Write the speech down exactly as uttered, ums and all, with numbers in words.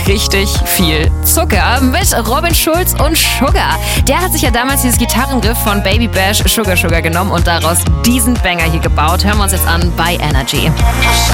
richtig viel Zucker mit Robin Schulz und Sugar. Der hat sich ja damals dieses Gitarrenriff von Baby Bash Sugar Sugar genommen und daraus diesen Banger hier gebaut. Hören wir uns jetzt an bei Energy.